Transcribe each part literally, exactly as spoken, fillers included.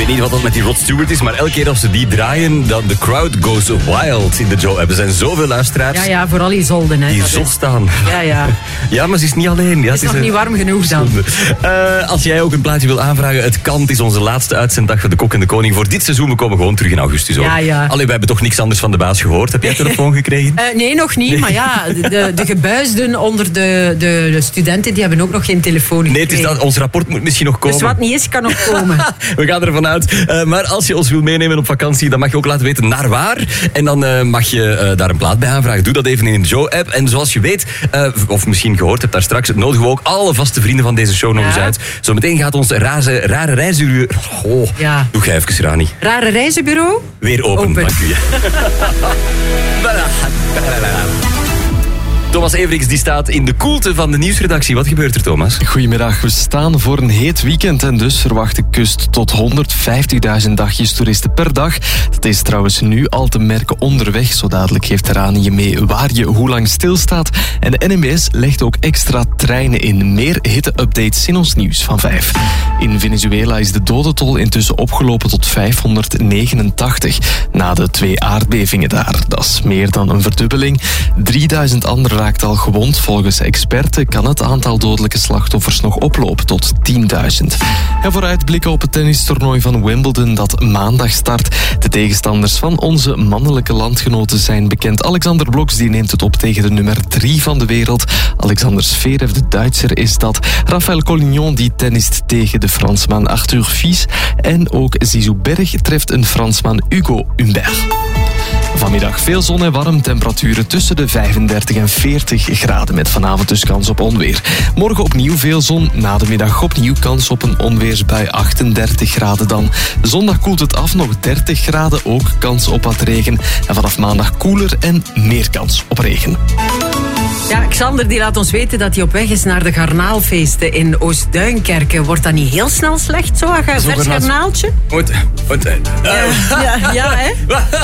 weet niet wat dat met die Rod Stewart is, maar elke keer als ze die draaien, dan de crowd goes wild in de Joe-app. Er zijn zoveel luisteraars. Ja, ja, vooral Isolde. Hè, die zot staan. Ja, ja. Ja, maar ze is niet alleen. Ja, het is nog een... niet warm genoeg dan. Uh, als jij ook een plaatje wil aanvragen, het kan. Het is onze laatste uitzenddag van de Kok en de Koning voor dit seizoen. We komen gewoon terug in augustus. Hoor. Ja, ja. Allee, we hebben toch niks anders van de baas gehoord. Heb jij telefoon gekregen? Uh, nee, nog niet. Nee. Maar ja, de, de gebuisden onder de, de, de studenten, die hebben ook nog geen telefoon gekregen. Nee, het is dat, ons rapport moet misschien nog komen. Dus wat niet is, kan nog komen. We gaan ervan uit. Uh, maar als je ons wil meenemen op vakantie, dan mag je ook laten weten naar waar. En dan uh, mag je uh, daar een plaat bij aanvragen. Doe dat even in de Joe-app. En zoals je weet, uh, of misschien gehoord hebt daar straks, nodigen we ook alle vaste vrienden van deze show nog ja. eens uit. Zometeen gaat ons rare, rare reizenbureau... Oh, ja. Doe jij even, Rani. Rare reizenbureau? Weer open, open. Dank u. Thomas Everiks die staat in de koelte van de nieuwsredactie. Wat gebeurt er, Thomas? Goedemiddag. We staan voor een heet weekend en dus verwacht de kust tot honderdvijftigduizend dagjes toeristen per dag. Dat is trouwens nu al te merken onderweg. Zo dadelijk geeft Rani je mee waar je hoe lang stilstaat. En de N M B S legt ook extra treinen in. Meer hitte-updates in ons nieuws van vijf. In Venezuela is de dodentol intussen opgelopen tot vijfhonderdnegenentachtig. Na de twee aardbevingen daar. Dat is meer dan een verdubbeling. drieduizend anderen raakt al gewond. Volgens experten kan het aantal dodelijke slachtoffers nog oplopen tot tienduizend. En vooruitblikken op het tennistoernooi van Wimbledon dat maandag start. De tegenstanders van onze mannelijke landgenoten zijn bekend. Alexander Bloks die neemt het op tegen de nummer drie van de wereld. Alexander Zverev, de Duitser, is dat. Rafael Collignon die tennist tegen de Fransman Arthur Fils. En ook Zizou Berg treft een Fransman Hugo Humbert. Vanmiddag veel zon en warm, temperaturen tussen de vijfendertig en veertig graden met vanavond dus kans op onweer. Morgen opnieuw veel zon, na de middag opnieuw kans op een onweersbui, achtendertig graden dan. Zondag koelt het af, nog dertig graden, ook kans op wat regen. En vanaf maandag koeler en meer kans op regen. Ja, Xander die laat ons weten dat hij op weg is naar de garnaalfeesten in Oost-Duinkerke. Wordt dat niet heel snel slecht, zo? Een vers garnaaltje? Wat? Wat? Ja, ja, ja, hè?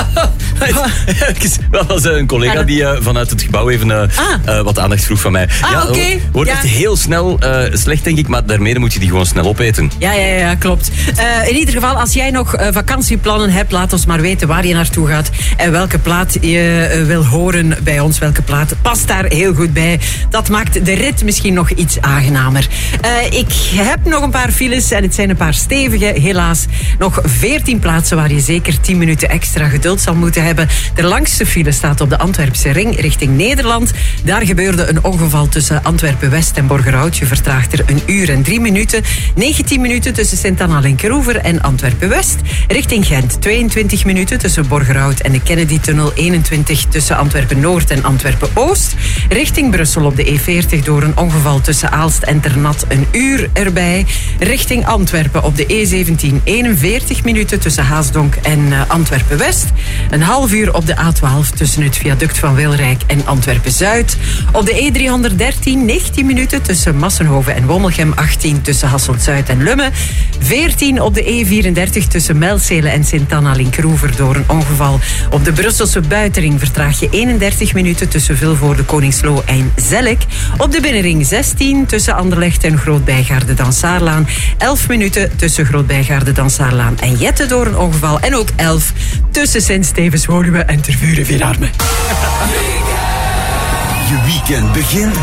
Dat was een collega die uh, vanuit het gebouw even uh, ah. uh, wat aandacht vroeg van mij. Ah, ja, oké. Okay. Wordt ja. echt heel snel uh, slecht, denk ik, maar daarmee moet je die gewoon snel opeten. Ja, ja, ja, klopt. Uh, in ieder geval, als jij nog uh, vakantieplannen hebt, laat ons maar weten waar je naartoe gaat en welke plaat je uh, wil horen bij ons. Welke plaat past daar heel goed bij. Dat maakt de rit misschien nog iets aangenamer. Uh, ik heb nog een paar files en het zijn een paar stevige. Helaas nog veertien plaatsen waar je zeker tien minuten extra geduld zal moeten hebben. De langste file staat op de Antwerpse ring richting Nederland. Daar gebeurde een ongeval tussen Antwerpen-West en Borgerhout. Je vertraagt er een uur en drie minuten. negentien minuten tussen Sint-Anna en Keroever en Antwerpen-West. Richting Gent tweeëntwintig minuten tussen Borgerhout en de Kennedy-tunnel. eenentwintig tussen Antwerpen-Noord en Antwerpen-Oost. Richting Brussel op de E veertig door een ongeval tussen Aalst en Ternat een uur erbij. Richting Antwerpen op de E zeventien eenenveertig minuten tussen Haasdonk en uh, Antwerpen-West. Een half uur op de A twaalf tussen het viaduct van Wilrijk en Antwerpen-Zuid. Op de E driehonderddertien negentien minuten tussen Massenhoven en Wommelgem. achttien tussen Hasselt-Zuid en Lummen. veertien op de E vierendertig tussen Mijlsele en Sint-Anna-Linkroever door een ongeval. Op de Brusselse buitenring vertraag je eenendertig minuten tussen Vilvoorde, Koningsloo en Zellik. Op de binnenring zestien tussen Anderlecht en Groot-Bijgaarde-Dansaarlaan. elf minuten tussen Groot-Bijgaarde-Dansaarlaan en Jette door een ongeval. En ook elf tussen Sint-Stevens-Woluwe en Tervuren-Vierarme. Je weekend begint